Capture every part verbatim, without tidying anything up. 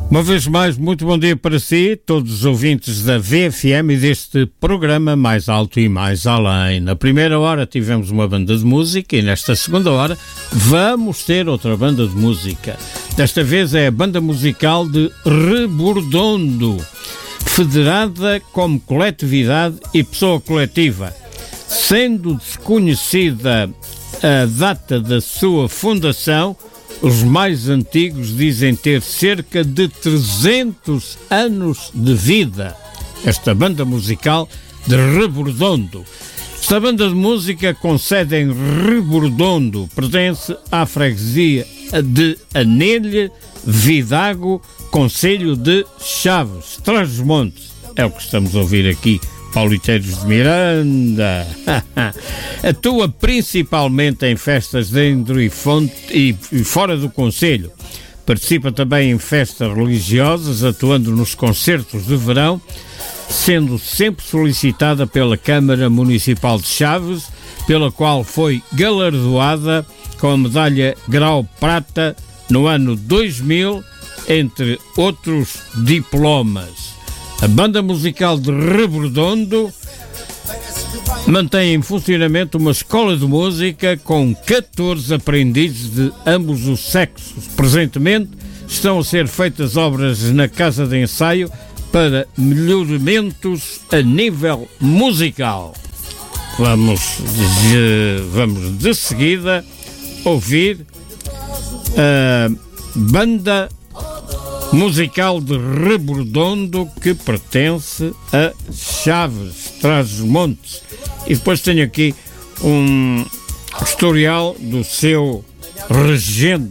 Uma vez mais, muito bom dia para si, todos os ouvintes da V F M e deste programa Mais Alto e Mais Além. Na primeira hora tivemos uma banda de música e nesta segunda hora vamos ter outra banda de música. Desta vez é a banda musical de Rebordondo, federada como coletividade e pessoa coletiva, sendo desconhecida a data da sua fundação. Os mais antigos dizem ter cerca de trezentos anos de vida. Esta banda musical de Rebordondo. Esta banda de música com sede em Rebordondo pertence à freguesia de Anelha, Vidago, concelho de Chaves, Trás-os-Montes. É o que estamos a ouvir aqui. Pauliteiros de Miranda. Atua principalmente em festas dentro e, fonte, e, e fora do concelho. Participa também em festas religiosas, atuando nos concertos de verão, sendo sempre solicitada pela Câmara Municipal de Chaves, pela qual foi galardoada com a medalha Grau Prata no ano dois mil, entre outros diplomas. A banda musical de Rebordondo mantém em funcionamento uma escola de música com catorze aprendizes de ambos os sexos. Presentemente estão a ser feitas obras na casa de ensaio para melhoramentos a nível musical. Vamos de, vamos de seguida ouvir a banda musical de Rebordondo, que pertence a Chaves, Trás-os-Montes. E depois tenho aqui um historial do seu regente.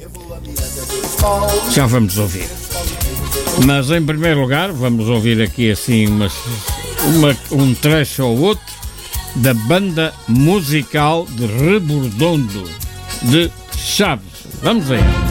Já vamos ouvir. Mas em primeiro lugar vamos ouvir aqui assim umas, uma, um trecho ou outro da banda musical de Rebordondo de Chaves. Vamos a ela.